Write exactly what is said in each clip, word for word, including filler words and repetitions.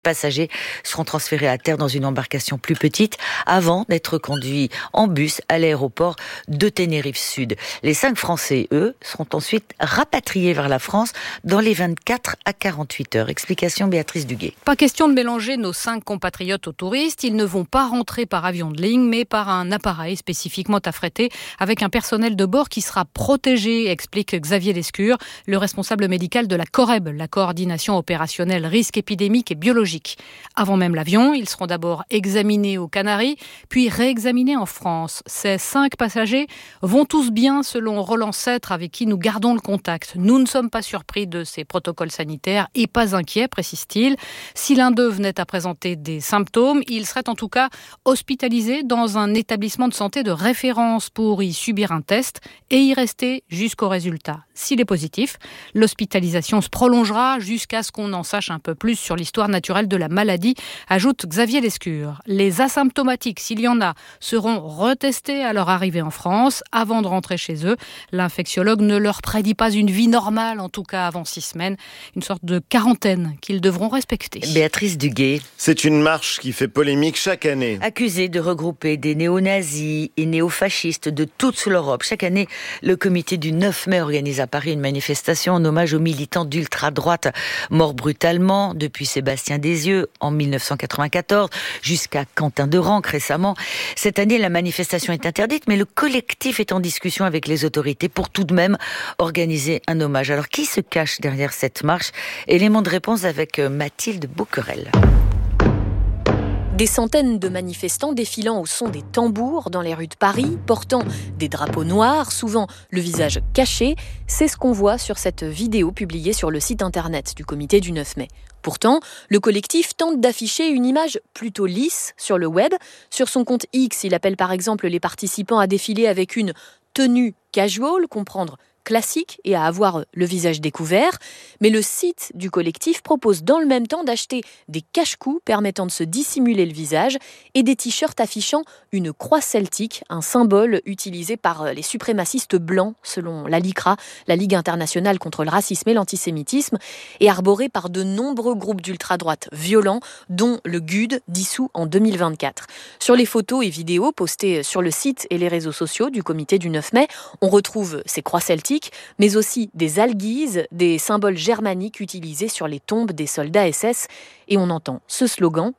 Passagers seront transférés à terre dans une embarcation plus petite avant d'être conduits en bus à l'aéroport de Tenerife Sud. Les cinq Français, eux, seront ensuite rapatriés vers la France dans les vingt-quatre à quarante-huit heures. Explication Béatrice Duguay. Pas question de mélanger nos cinq compatriotes aux touristes. Ils ne vont pas rentrer par avion de ligne, mais par un appareil spécifiquement affrété avec un personnel de bord qui sera protégé, explique Xavier Lescure, le responsable médical de la COREB, la coordination opérationnelle risque épidémique et biologique. Avant même l'avion, ils seront d'abord examinés aux Canaries, puis réexaminés en France. Ces cinq passagers vont tous bien selon Roland Sêtre, avec qui nous gardons le contact. Nous ne sommes pas surpris de ces protocoles sanitaires et pas inquiets, précise-t-il. Si l'un d'eux venait à présenter des symptômes, il serait en tout cas hospitalisé dans un établissement de santé de référence pour y subir un test et y rester jusqu'au résultat. S'il est positif, l'hospitalisation se prolongera jusqu'à ce qu'on en sache un peu plus sur l'histoire naturelle de la maladie, ajoute Xavier Lescure. Les asymptomatiques, s'il y en a, seront retestés à leur arrivée en France avant de rentrer chez eux. L'infectiologue ne leur prédit pas une vie normale, en tout cas avant six semaines, une sorte de quarantaine qu'ils devront respecter. Béatrice Duguay. C'est une marche qui fait polémique chaque année. Accusée de regrouper des néo-nazis et néo-fascistes de toute l'Europe, chaque année, le comité du neuf mai organise à Paris une manifestation en hommage aux militants d'ultra-droite morts brutalement depuis Sébastien Desieux en mille neuf cent quatre-vingt-quatorze jusqu'à Quentin de Ranc récemment. Cette année, la manifestation est interdite, mais le collectif est en discussion avec les autorités pour tout de même organiser un hommage. Alors, qui se cache derrière cette marche? Élément de réponse avec Mathilde Bouquerel. Des centaines de manifestants défilant au son des tambours dans les rues de Paris, portant des drapeaux noirs, souvent le visage caché. C'est ce qu'on voit sur cette vidéo publiée sur le site internet du comité du neuf mai. Pourtant, le collectif tente d'afficher une image plutôt lisse sur le web. Sur son compte X, il appelle par exemple les participants à défiler avec une tenue casual, comprendre classique et à avoir le visage découvert. Mais le site du collectif propose dans le même temps d'acheter des cache-cous permettant de se dissimuler le visage et des t-shirts affichant une croix celtique, un symbole utilisé par les suprémacistes blancs selon la LICRA, la Ligue internationale contre le racisme et l'antisémitisme, et arboré par de nombreux groupes d'ultra-droite violents, dont le G U D, dissous en deux mille vingt-quatre. Sur les photos et vidéos postées sur le site et les réseaux sociaux du comité du neuf mai, on retrouve ces croix celtiques, mais aussi des alguises, des symboles germaniques utilisés sur les tombes des soldats S S. Et on entend ce slogan.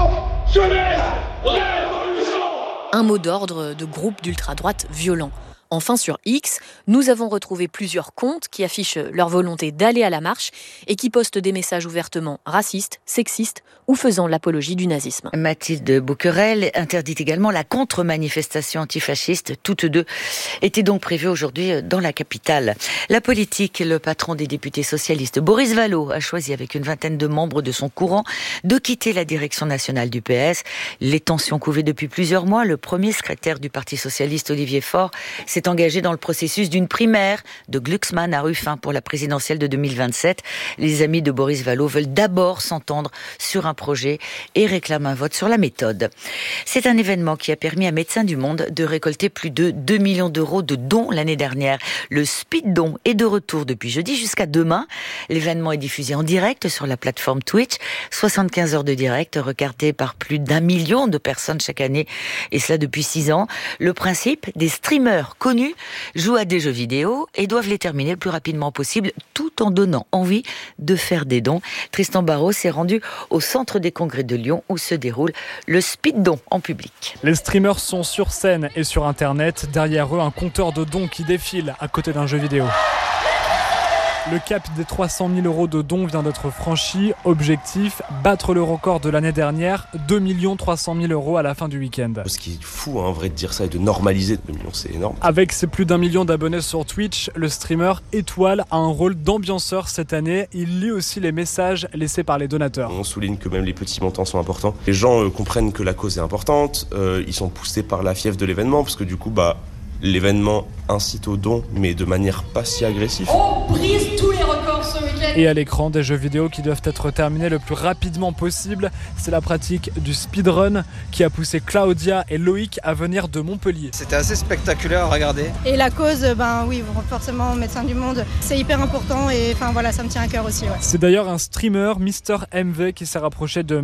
Un mot d'ordre de groupe d'ultra-droite violents. Enfin, sur X, nous avons retrouvé plusieurs comptes qui affichent leur volonté d'aller à la marche et qui postent des messages ouvertement racistes, sexistes ou faisant l'apologie du nazisme. Mathilde Bouquerel interdit également la contre-manifestation antifasciste. Toutes deux étaient donc prévues aujourd'hui dans la capitale. La politique, le patron des députés socialistes, Boris Vallaud, a choisi avec une vingtaine de membres de son courant de quitter la direction nationale du P S. Les tensions couvaient depuis plusieurs mois. Le premier secrétaire du Parti socialiste, Olivier Faure, s'est engagé dans le processus d'une primaire de Glucksmann à Ruffin pour la présidentielle de deux mille vingt-sept. Les amis de Boris Vallaud veulent d'abord s'entendre sur un projet et réclament un vote sur la méthode. C'est un événement qui a permis à Médecins du Monde de récolter plus de deux millions d'euros de dons l'année dernière. Le Speed Don est de retour depuis jeudi jusqu'à demain. L'événement est diffusé en direct sur la plateforme Twitch. soixante-quinze heures de direct regardées par plus d'un million de personnes chaque année, et cela depuis six ans. Le principe, des streamers connus jouent à des jeux vidéo et doivent les terminer le plus rapidement possible tout en donnant envie de faire des dons. Tristan Barraud s'est rendu au centre des congrès de Lyon où se déroule le Speed Don en public. Les streamers sont sur scène et sur internet. Derrière eux, un compteur de dons qui défile à côté d'un jeu vidéo. Le cap des trois cent mille euros de dons vient d'être franchi. Objectif, battre le record de l'année dernière, deux millions trois cent mille euros à la fin du week-end. Ce qui est fou, hein, en vrai, de dire ça et de normaliser deux millions, c'est énorme. Avec ses plus d'un million d'abonnés sur Twitch, le streamer Étoile a un rôle d'ambianceur cette année. Il lit aussi les messages laissés par les donateurs. On souligne que même les petits montants sont importants. Les gens euh, comprennent que la cause est importante, euh, ils sont poussés par la fièvre de l'événement, parce que du coup, bah... l'événement incite au don, mais de manière pas si agressive. On brise tous les records ce week-end. Et à l'écran, des jeux vidéo qui doivent être terminés le plus rapidement possible. C'est la pratique du speedrun qui a poussé Claudia et Loïc à venir de Montpellier. C'était assez spectaculaire à regarder. Et la cause, ben oui, forcément, Médecins du Monde, c'est hyper important et enfin voilà, ça me tient à cœur aussi. Ouais. C'est d'ailleurs un streamer, Mister M V, qui s'est rapproché de